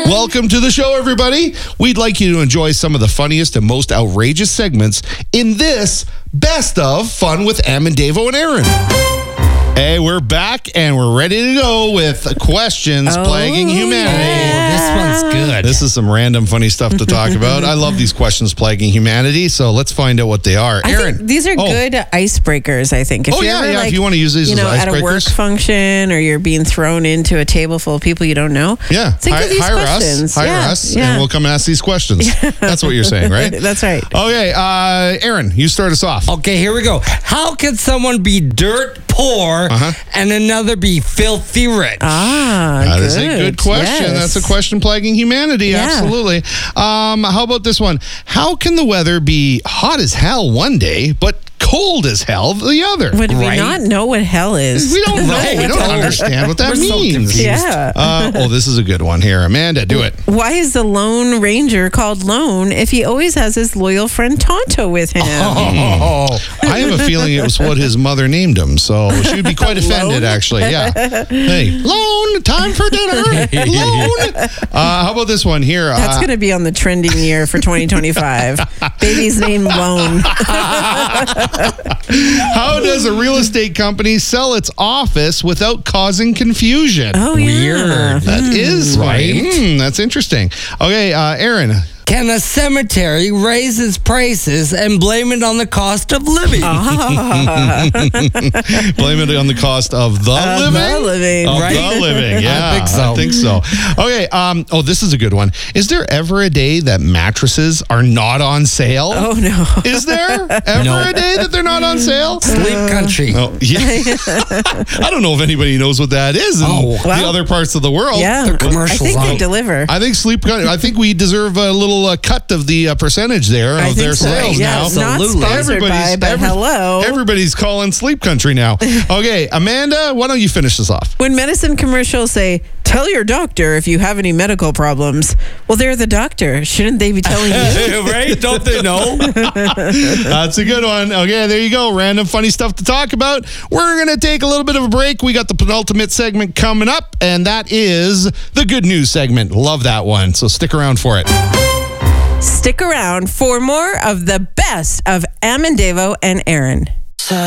Welcome to the show, everybody. We'd like you to enjoy some of the funniest and most outrageous segments in this Best of Fun with Am and Davo and Aaron. Hey, we're back and we're ready to go with questions plaguing humanity. This one's good. This is some random funny stuff to talk about. I love these questions plaguing humanity, so let's find out what they are. I Aaron, think these are good icebreakers, I think. If you're ever, if you want to use these as icebreakers. at a work function or you're being thrown into a table full of people you don't know. Yeah, think of these questions. Hire us, and we'll come ask these questions. That's what you're saying, right? That's right. Okay, Aaron, you start us off. Okay, here we go. How can someone be dirt poor and another be filthy rich? That is a good question. Yes. That's a question plaguing humanity. Yeah. Absolutely. How about this one? How can the weather be hot as hell one day, but cold as hell the other? Would we not know what hell is? We don't know. We don't understand what that We're so means. confused. Yeah. This is a good one here. Amanda, do it. Why is the Lone Ranger called Lone if he always has his loyal friend Tonto with him? I have a feeling it was what his mother named him, so she would be quite offended, actually. Yeah. Hey, Lone, time for dinner. Lone. How about this one here? That's going to be on the trending year for 2025. Baby's name Lone. How does a real estate company sell its office without causing confusion? Oh, yeah. Weird. That is right. That's interesting. Okay, Aaron. Can a cemetery raise its prices and blame it on the cost of living? Blame it on the cost of the living? The living. Of Right? the living, yeah. I think so. Okay, this is a good one. Is there ever a day that mattresses are not on sale? Oh, no. Is there ever a day that they're not on sale? Sleep Country. Oh, yeah. I don't know if anybody knows what that is in the other parts of the world. Yeah. The commercials I think on they it. deliver. I think we deserve a little cut of the percentage there I of think their so. sales Yeah, now. it's not sponsored by, but hello. Everybody's calling Sleep Country now. Okay, Amanda, why don't you finish this off? When medicine commercials say, tell your doctor if you have any medical problems. Well, they're the doctor. Shouldn't they be telling you? Right? Don't they know? That's a good one. Okay, there you go. Random funny stuff to talk about. We're going to take a little bit of a break. We got the penultimate segment coming up, and that is the good news segment. Love that one. So stick around for it. Stick around for more of the best of Am and Davo and Aaron.